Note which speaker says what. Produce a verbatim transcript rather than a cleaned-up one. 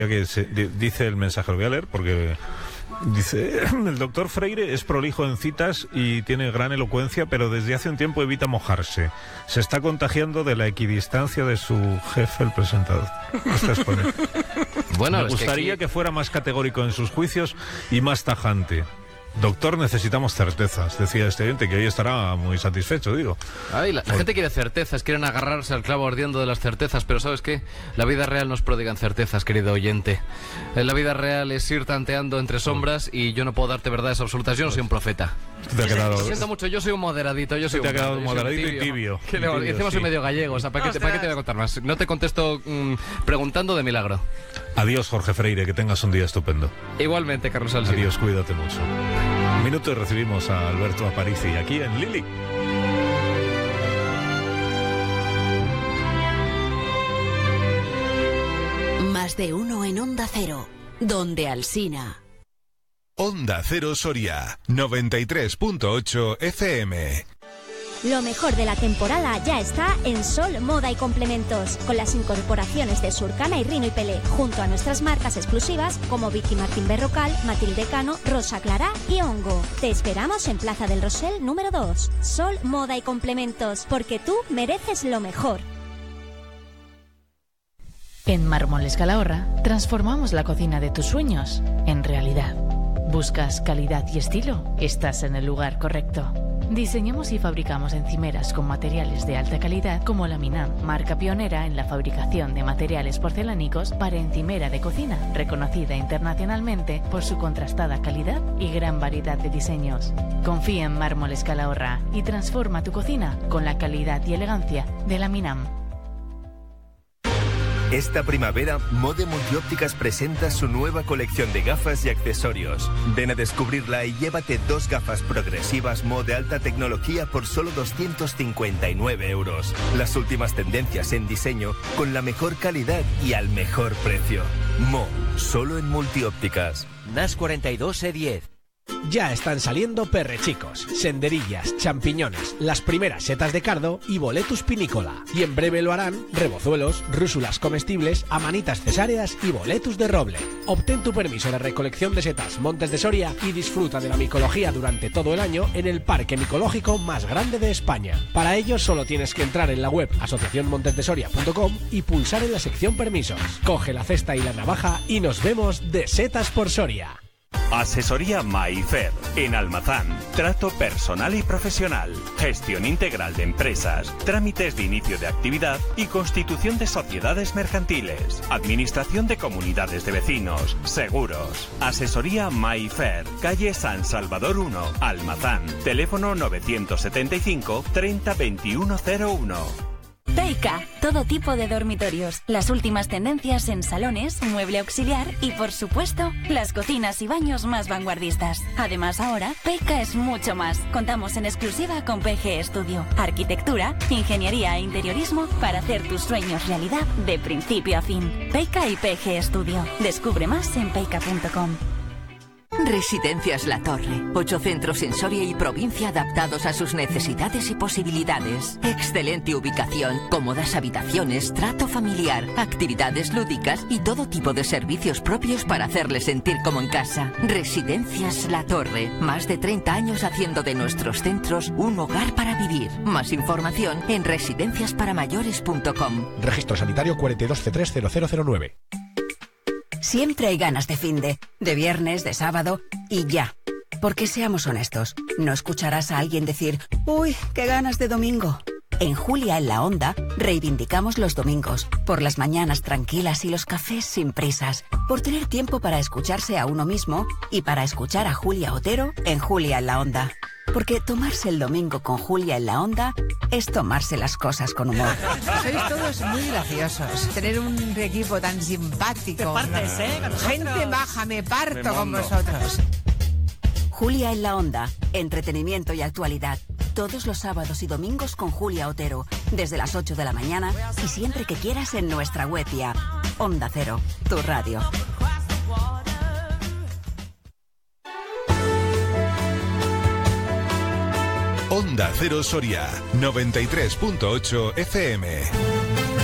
Speaker 1: que se, dice el mensaje, lo voy a leer porque dice: el doctor Freire es prolijo en citas y tiene gran elocuencia, pero desde hace un tiempo evita mojarse. Se está contagiando de la equidistancia de su jefe, el presentador. Esta es pone.
Speaker 2: Bueno,
Speaker 1: Me
Speaker 2: es
Speaker 1: gustaría
Speaker 2: que, aquí...
Speaker 1: que fuera más categórico en sus juicios y más tajante. Doctor, necesitamos certezas, decía este oyente, que hoy estará muy satisfecho, digo.
Speaker 2: Ay, la, la gente quiere certezas, quieren agarrarse al clavo ardiendo de las certezas, pero ¿sabes qué? La vida real nos prodigan certezas, querido oyente. En la vida real es ir tanteando entre sombras y yo no puedo darte verdades absolutas, yo no soy un profeta.
Speaker 1: Te ha quedado...
Speaker 2: Lo siento mucho, yo soy un moderadito, yo soy
Speaker 1: te
Speaker 2: un...
Speaker 1: ha quedado
Speaker 2: yo
Speaker 1: moderadito
Speaker 2: soy un
Speaker 1: y tibio.
Speaker 2: Que le,
Speaker 1: y tibio,
Speaker 2: encima
Speaker 1: sí.
Speaker 2: soy medio gallego, o sea, ¿para qué, te, ¿para qué te voy a contar más? No te contesto mmm, preguntando de milagro.
Speaker 1: Adiós, Jorge Freire, que tengas un día estupendo.
Speaker 2: Igualmente, Carlos Alsina.
Speaker 1: Adiós, cuídate mucho. Un minuto y recibimos a Alberto Aparici aquí en Lili.
Speaker 3: Más de uno en Onda Cero, donde Alsina.
Speaker 4: Onda Cero Soria, noventa y tres punto ocho F M.
Speaker 5: Lo mejor de la temporada ya está en Sol Moda y Complementos, con las incorporaciones de Surcana y Rino y Pelé, junto a nuestras marcas exclusivas como Vicky Martín Berrocal, Matilde Cano, Rosa Clara y Hongo. Te esperamos en Plaza del Rosell número dos. Sol Moda y Complementos, porque tú mereces lo mejor.
Speaker 6: En Mármoles Calahorra transformamos la cocina de tus sueños en realidad. ¿Buscas calidad y estilo? Estás en el lugar correcto. Diseñamos y fabricamos encimeras con materiales de alta calidad como la Minam, marca pionera en la fabricación de materiales porcelánicos para encimera de cocina, reconocida internacionalmente por su contrastada calidad y gran variedad de diseños. Confía en Mármoles Calahorra y transforma tu cocina con la calidad y elegancia de la Minam.
Speaker 7: Esta primavera, Mode Multiópticas presenta su nueva colección de gafas y accesorios. Ven a descubrirla y llévate dos gafas progresivas Mo de alta tecnología por solo doscientos cincuenta y nueve euros. Las últimas tendencias en diseño con la mejor calidad y al mejor precio. Mo, solo en Multiópticas.
Speaker 8: N A S cuarenta y dos E diez.
Speaker 9: Ya están saliendo perrechicos, senderillas, champiñones, las primeras setas de cardo y boletus pinícola. Y en breve lo harán rebozuelos, rúsulas comestibles, amanitas cesáreas y boletus de roble. Obtén tu permiso de recolección de setas Montes de Soria y disfruta de la micología durante todo el año en el parque micológico más grande de España. Para ello solo tienes que entrar en la web asociación montes de soria punto com y pulsar en la sección permisos. Coge la cesta y la navaja y nos vemos de Setas por Soria.
Speaker 10: Asesoría Maifer, en Almazán. Trato personal y profesional. Gestión integral de empresas. Trámites de inicio de actividad y constitución de sociedades mercantiles. Administración de comunidades de vecinos. Seguros. Asesoría Maifer, calle San Salvador uno, Almazán. Teléfono novecientos setenta y cinco, treinta, veintiuno cero uno.
Speaker 11: Peica, todo tipo de dormitorios, las últimas tendencias en salones, mueble auxiliar y, por supuesto, las cocinas y baños más vanguardistas. Además, ahora, Peica es mucho más. Contamos en exclusiva con P G Studio. Arquitectura, ingeniería e interiorismo para hacer tus sueños realidad de principio a fin. Peica y P G Studio. Descubre más en peica punto com.
Speaker 3: Residencias La Torre. Ocho centros en Soria y provincia adaptados a sus necesidades y posibilidades. Excelente ubicación, cómodas habitaciones, trato familiar, actividades lúdicas y todo tipo de servicios propios para hacerles sentir como en casa. Residencias La Torre. Más de treinta años haciendo de nuestros centros un hogar para vivir. Más información en residencias para mayores punto com.
Speaker 9: Registro sanitario cuarenta y dos C tres cero cero cero nueve.
Speaker 12: Siempre hay ganas de finde, de viernes, de sábado y ya. Porque seamos honestos, no escucharás a alguien decir, uy, qué ganas de domingo. En Julia en la Onda reivindicamos los domingos, por las mañanas tranquilas y los cafés sin prisas, por tener tiempo para escucharse a uno mismo y para escuchar a Julia Otero en Julia en la Onda. Porque tomarse el domingo con Julia en la Onda es tomarse las cosas con humor.
Speaker 13: Sois todos muy graciosos. Tener un equipo tan simpático. Te
Speaker 12: partes, ¿eh?
Speaker 13: Gente maja, me parto me con vosotros.
Speaker 12: Julia en la Onda. Entretenimiento y actualidad. Todos los sábados y domingos con Julia Otero. Desde las ocho de la mañana y siempre que quieras en nuestra web y app. Onda Cero, tu radio.
Speaker 4: Onda Cero Soria, noventa y tres punto ocho F M.